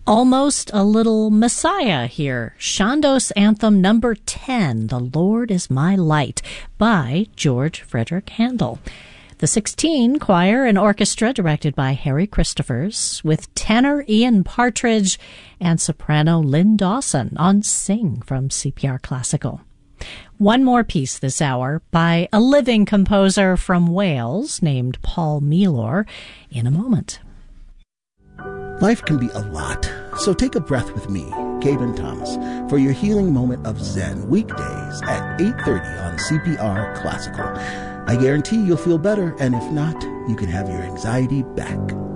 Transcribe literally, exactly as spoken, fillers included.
Almost a little Messiah here. Chandos Anthem number ten, The Lord is My Light, by George Frederick Handel. The sixteen choir and orchestra directed by Harry Christophers, with tenor Ian Partridge and soprano Lynn Dawson on Sing from C P R Classical. One more piece this hour by a living composer from Wales named Paul Mealor in a moment. Life can be a lot, so take a breath with me, Gaben Thomas, for your healing moment of Zen, weekdays at eight thirty on C P R Classical. I guarantee you'll feel better, and if not, you can have your anxiety back.